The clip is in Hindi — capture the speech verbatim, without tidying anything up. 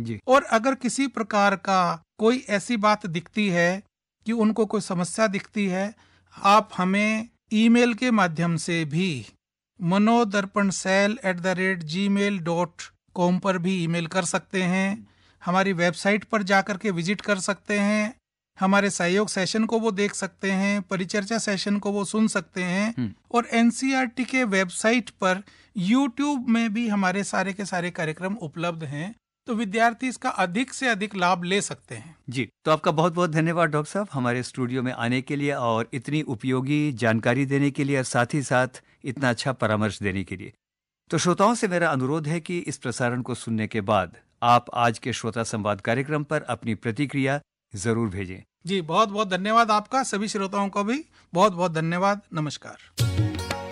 जी। और अगर किसी प्रकार का कोई ऐसी बात दिखती है कि उनको कोई समस्या दिखती है, आप हमें ईमेल के माध्यम से भी Manodarpan cell at the rate ji mail dot com पर भी ईमेल कर सकते हैं। हमारी वेबसाइट पर जाकर के विजिट कर सकते हैं, हमारे सहयोग सेशन को वो देख सकते हैं, परिचर्चा सेशन को वो सुन सकते हैं। और एनसीईआरटी के वेबसाइट पर यूट्यूब में भी हमारे सारे के सारे कार्यक्रम उपलब्ध हैं, तो विद्यार्थी इसका अधिक से अधिक लाभ ले सकते हैं। जी, तो आपका बहुत बहुत धन्यवाद डॉक्टर साहब हमारे स्टूडियो में आने के लिए और इतनी उपयोगी जानकारी देने के लिए और साथ ही साथ इतना अच्छा परामर्श देने के लिए। तो श्रोताओं से मेरा अनुरोध है कि इस प्रसारण को सुनने के बाद आप आज के श्रोता संवाद कार्यक्रम पर अपनी प्रतिक्रिया जरूर भेजें। जी, बहुत बहुत धन्यवाद आपका। सभी श्रोताओं को भी बहुत बहुत धन्यवाद। नमस्कार।